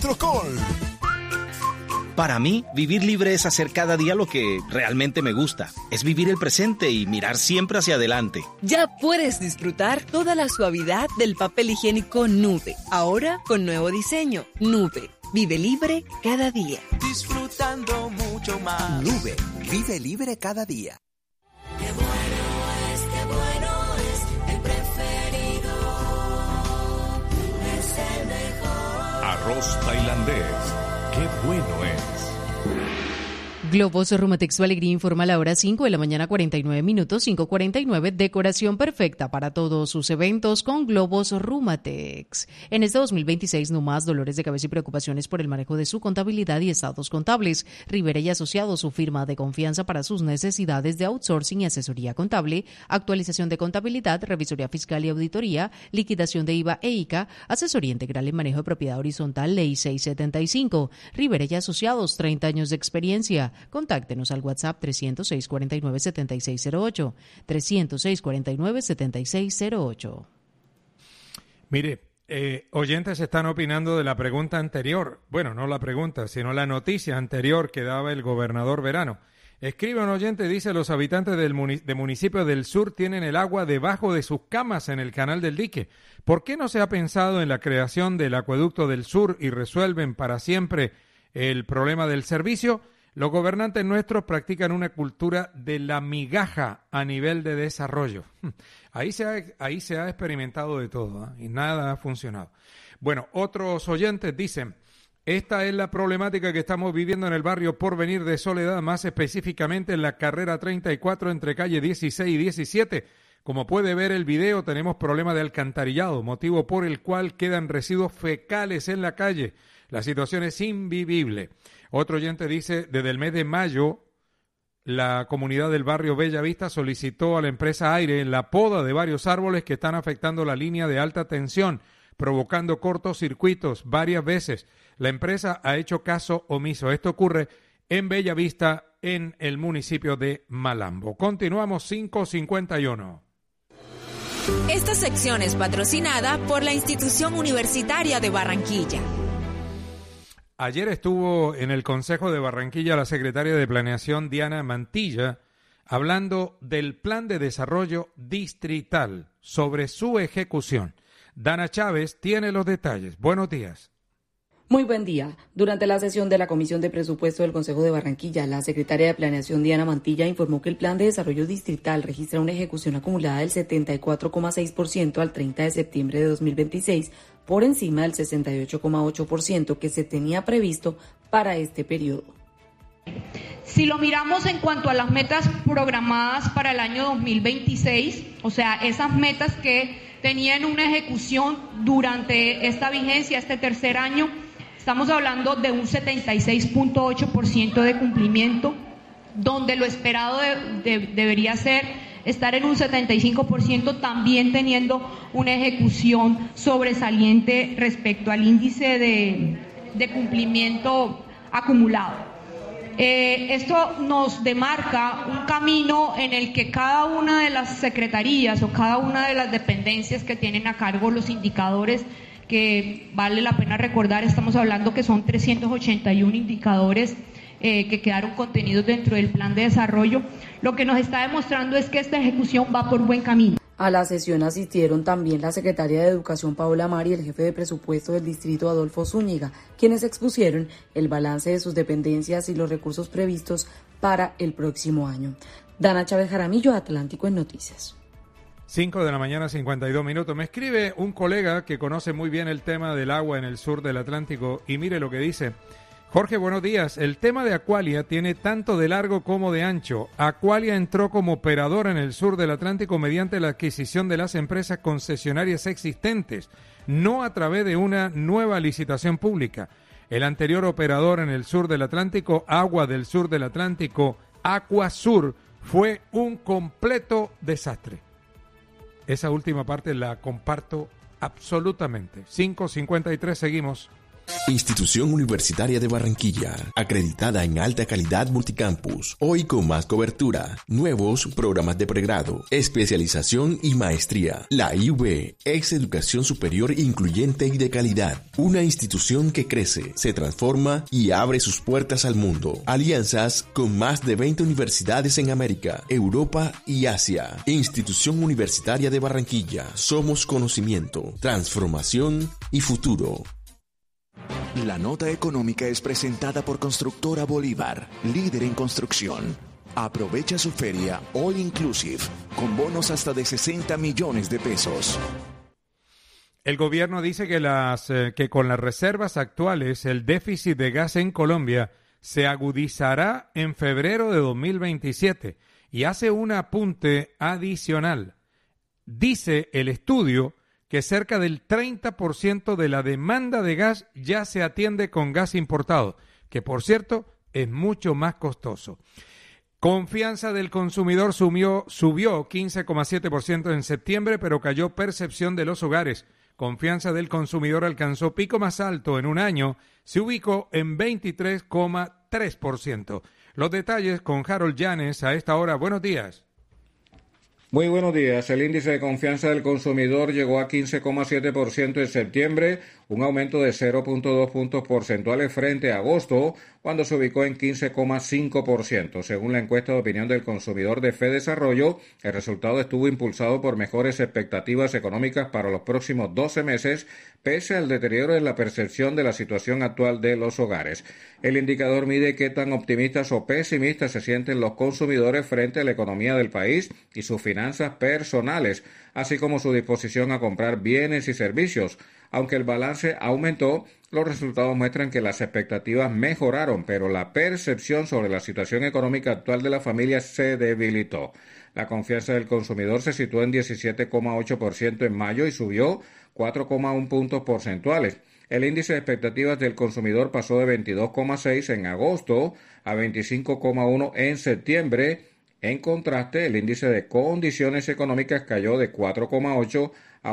Electrocol. Para mí, vivir libre es hacer cada día lo que realmente me gusta. Es vivir el presente y mirar siempre hacia adelante. Ya puedes disfrutar toda la suavidad del papel higiénico Nube. Ahora con nuevo diseño. Nube. Vive libre cada día. Disfrutando mucho más. Nube. Vive libre cada día. Qué bueno es el preferido. Es el mejor. Arroz tailandés. ¡Qué bueno es! Globos Rumatex, su alegría informa la hora 5 de la mañana, 49 minutos, 5:49. Decoración perfecta para todos sus eventos con Globos Rumatex. En este 2026, no más dolores de cabeza y preocupaciones por el manejo de su contabilidad y estados contables. Rivera y Asociados, su firma de confianza para sus necesidades de outsourcing y asesoría contable, actualización de contabilidad, revisoría fiscal y auditoría, liquidación de IVA e ICA, asesoría integral en manejo de propiedad horizontal, Ley 675. Rivera y Asociados, 30 años de experiencia. Contáctenos al WhatsApp 306-49-7608, 306-49-7608. Mire, oyentes están opinando de la pregunta anterior. Bueno, no la pregunta, sino la noticia anterior que daba el gobernador Verano. Escribe un oyente, dice: los habitantes de municipios del sur tienen el agua debajo de sus camas en el canal del dique. ¿Por qué no se ha pensado en la creación del acueducto del sur y resuelven para siempre el problema del servicio? Los gobernantes nuestros practican una cultura de la migaja a nivel de desarrollo. Ahí se ha experimentado de todo, y nada ha funcionado. Bueno, otros oyentes dicen: esta es la problemática que estamos viviendo en el barrio Porvenir de Soledad, más específicamente en la carrera 34 entre calle 16 y 17. Como puede ver el video, tenemos problema de alcantarillado, motivo por el cual quedan residuos fecales en la calle. La situación es invivible. Otro oyente dice: desde el mes de mayo, la comunidad del barrio Bellavista solicitó a la empresa Aire la poda de varios árboles que están afectando la línea de alta tensión, provocando cortocircuitos varias veces. La empresa ha hecho caso omiso. Esto ocurre en Bellavista, en el municipio de Malambo. Continuamos, 5:51. Esta sección es patrocinada por la Institución Universitaria de Barranquilla. Ayer estuvo en el Consejo de Barranquilla la secretaria de Planeación, Diana Mantilla, hablando del Plan de Desarrollo Distrital, sobre su ejecución. Dana Chávez tiene los detalles. Buenos días. Muy buen día. Durante la sesión de la Comisión de Presupuesto del Consejo de Barranquilla, la secretaria de Planeación, Diana Mantilla, informó que el Plan de Desarrollo Distrital registra una ejecución acumulada del 74,6% al 30 de septiembre de 2026, por encima del 68,8% que se tenía previsto para este periodo. Si lo miramos en cuanto a las metas programadas para el año 2026, o sea, esas metas que tenían una ejecución durante esta vigencia, este tercer año, estamos hablando de un 76,8% de cumplimiento, donde lo esperado debería ser estar en un 75%, también teniendo una ejecución sobresaliente respecto al índice de cumplimiento acumulado. Esto nos demarca un camino en el que cada una de las secretarías o cada una de las dependencias que tienen a cargo los indicadores, que vale la pena recordar, estamos hablando que son 381 indicadores que quedaron contenidos dentro del plan de desarrollo, lo que nos está demostrando es que esta ejecución va por buen camino. A la sesión asistieron también la secretaria de Educación, Paola Mar, y el jefe de presupuesto del distrito, Adolfo Zúñiga, quienes expusieron el balance de sus dependencias y los recursos previstos para el próximo año. Dana Chávez Jaramillo, Atlántico en Noticias. 5:52. Me escribe un colega que conoce muy bien el tema del agua en el sur del Atlántico y mire lo que dice. Jorge, buenos días. El tema de Aqualia tiene tanto de largo como de ancho. Aqualia entró como operador en el sur del Atlántico mediante la adquisición de las empresas concesionarias existentes, no a través de una nueva licitación pública. El anterior operador en el sur del Atlántico, Agua del Sur del Atlántico, Aquasur, fue un completo desastre. Esa última parte la comparto absolutamente. 5:53, seguimos. Institución Universitaria de Barranquilla, acreditada en alta calidad multicampus, hoy con más cobertura, nuevos programas de pregrado, especialización y maestría. La IUB es educación superior incluyente y de calidad, una institución que crece, se transforma y abre sus puertas al mundo. Alianzas con más de 20 universidades en América, Europa y Asia. Institución Universitaria de Barranquilla, somos conocimiento, transformación y futuro. La nota económica es presentada por Constructora Bolívar, líder en construcción. Aprovecha su feria All Inclusive, con bonos hasta de 60 millones de pesos. El gobierno dice que con las reservas actuales, el déficit de gas en Colombia se agudizará en febrero de 2027 y hace un apunte adicional. Dice el estudio que cerca del 30% de la demanda de gas ya se atiende con gas importado, que por cierto es mucho más costoso. Confianza del consumidor subió 15,7% en septiembre, pero cayó percepción de los hogares. Confianza del consumidor alcanzó pico más alto en un año, se ubicó en 23,3%. Los detalles con Harold Llanes a esta hora. Buenos días. Muy buenos días. El índice de confianza del consumidor llegó a 15,7% en septiembre, un aumento de 0,2 puntos porcentuales frente a agosto, cuando se ubicó en 15,5%. Según la encuesta de opinión del consumidor de FEDesarrollo, el resultado estuvo impulsado por mejores expectativas económicas para los próximos 12 meses, pese al deterioro en la percepción de la situación actual de los hogares. El indicador mide qué tan optimistas o pesimistas se sienten los consumidores frente a la economía del país y sus finanzas personales, así como su disposición a comprar bienes y servicios. Aunque el balance aumentó, los resultados muestran que las expectativas mejoraron, pero la percepción sobre la situación económica actual de la familia se debilitó. La confianza del consumidor se situó en 17,8% en mayo y subió 4,1 puntos porcentuales. El índice de expectativas del consumidor pasó de 22,6 en agosto a 25,1 en septiembre. En contraste, el índice de condiciones económicas cayó de 4,8 a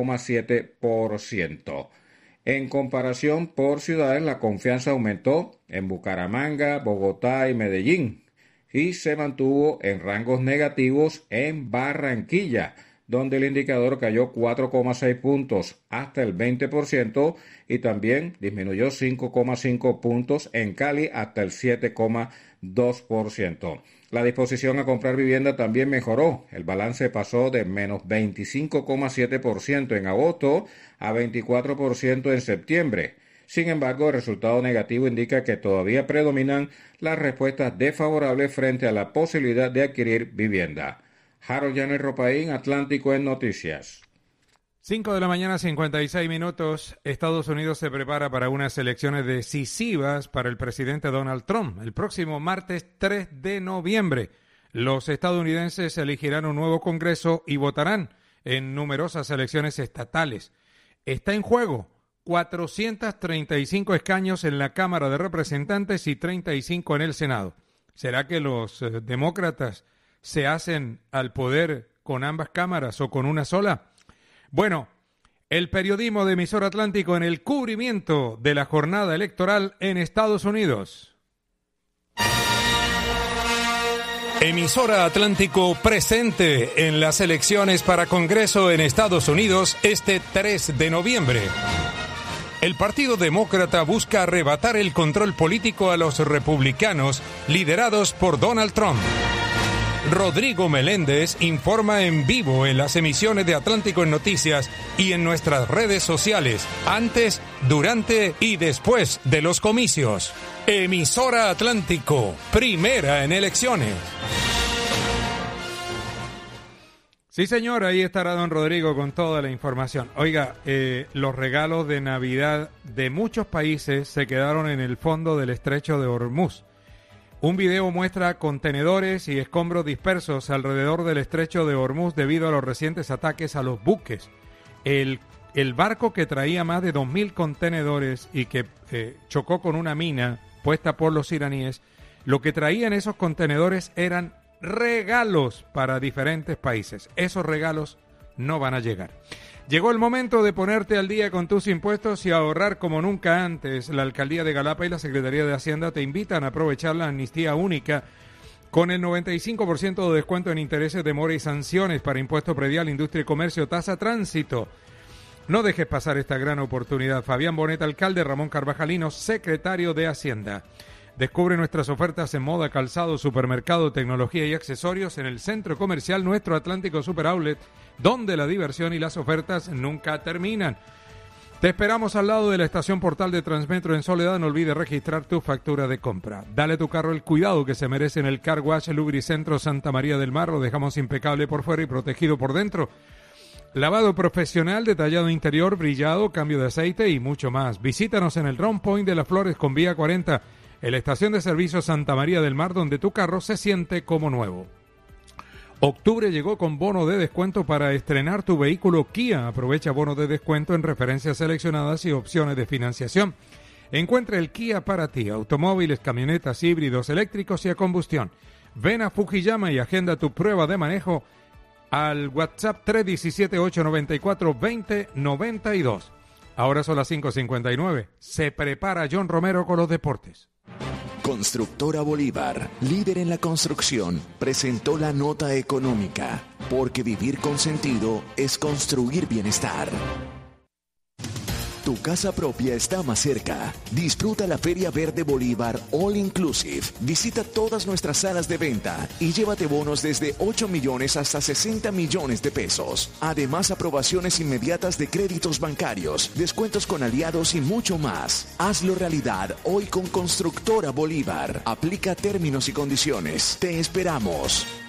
1,7%. En comparación por ciudades, la confianza aumentó en Bucaramanga, Bogotá y Medellín y se mantuvo en rangos negativos en Barranquilla, donde el indicador cayó 4,6 puntos hasta el 20% y también disminuyó 5,5 puntos en Cali hasta el 7,2%. La disposición a comprar vivienda también mejoró. El balance pasó de menos 25,7% en agosto a 24% en septiembre. Sin embargo, el resultado negativo indica que todavía predominan las respuestas desfavorables frente a la posibilidad de adquirir vivienda. Harold Llanes Ropaín, Atlántico en Noticias. 5 de la mañana, 56 minutos. Estados Unidos se prepara para unas elecciones decisivas para el presidente Donald Trump. El próximo martes 3 de noviembre, los estadounidenses elegirán un nuevo Congreso y votarán en numerosas elecciones estatales. Está en juego 435 escaños en la Cámara de Representantes y 35 en el Senado. ¿Será que los demócratas se hacen al poder con ambas cámaras o con una sola? Bueno, el periodismo de Emisora Atlántico en el cubrimiento de la jornada electoral en Estados Unidos. Emisora Atlántico presente en las elecciones para Congreso en Estados Unidos este 3 de noviembre. El Partido Demócrata busca arrebatar el control político a los republicanos liderados por Donald Trump. Rodrigo Meléndez informa en vivo en las emisiones de Atlántico en Noticias y en nuestras redes sociales, antes, durante y después de los comicios. Emisora Atlántico, primera en elecciones. Sí, señor, ahí estará don Rodrigo con toda la información. Oiga, los regalos de Navidad de muchos países se quedaron en el fondo del estrecho de Hormuz. Un video muestra contenedores y escombros dispersos alrededor del estrecho de Hormuz debido a los recientes ataques a los buques. El barco que traía más de 2.000 contenedores y que chocó con una mina puesta por los iraníes, lo que traían esos contenedores eran regalos para diferentes países. Esos regalos no van a llegar. Llegó el momento de ponerte al día con tus impuestos y ahorrar como nunca antes. La Alcaldía de Galapa y la Secretaría de Hacienda te invitan a aprovechar la amnistía única con el 95% de descuento en intereses, demora y sanciones para impuesto predial, industria y comercio, tasa tránsito. No dejes pasar esta gran oportunidad. Fabián Bonet, alcalde, Ramón Carvajalino, secretario de Hacienda. Descubre nuestras ofertas en moda, calzado, supermercado, tecnología y accesorios en el centro comercial Nuestro Atlántico Super Outlet, donde la diversión y las ofertas nunca terminan. Te esperamos al lado de la estación Portal de Transmetro en Soledad. No olvides registrar tu factura de compra. Dale a tu carro el cuidado que se merece en el Car Wash Lubricentro Santa María del Mar. Lo dejamos impecable por fuera y protegido por dentro. Lavado profesional, detallado interior, brillado, cambio de aceite y mucho más. Visítanos en el Round Point de las Flores con vía 40, en la estación de servicio Santa María del Mar, donde tu carro se siente como nuevo. Octubre llegó con bono de descuento para estrenar tu vehículo Kia. Aprovecha bono de descuento en referencias seleccionadas y opciones de financiación. Encuentra el Kia para ti, automóviles, camionetas, híbridos, eléctricos y a combustión. Ven a Fujiyama y agenda tu prueba de manejo al WhatsApp 317-894-2092. Ahora son las 5:59. Se prepara John Romero con los deportes. Constructora Bolívar, líder en la construcción, presentó la nota económica, porque vivir con sentido es construir bienestar. Tu casa propia está más cerca. Disfruta la Feria Verde Bolívar All Inclusive. Visita todas nuestras salas de venta y llévate bonos desde 8 millones hasta 60 millones de pesos. Además, aprobaciones inmediatas de créditos bancarios, descuentos con aliados y mucho más. Hazlo realidad hoy con Constructora Bolívar. Aplica términos y condiciones. Te esperamos.